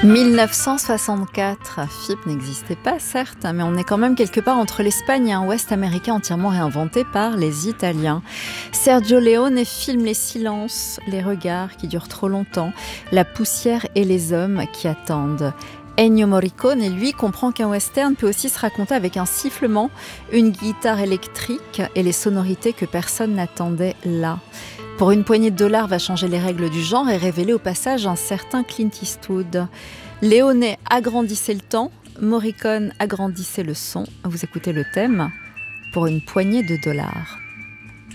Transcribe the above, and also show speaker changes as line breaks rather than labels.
1964, FIP n'existait pas certes, mais on est quand même quelque part entre l'Espagne et un Ouest américain entièrement réinventé par les Italiens. Sergio Leone filme les silences, les regards qui durent trop longtemps, la poussière et les hommes qui attendent. Ennio Morricone, lui, comprend qu'un western peut aussi se raconter avec un sifflement, une guitare électrique et les sonorités que personne n'attendait là. Pour une poignée de dollars va changer les règles du genre et révéler au passage un certain Clint Eastwood. Leone agrandissait le temps, Morricone agrandissait le son. Vous écoutez le thème pour une poignée de dollars.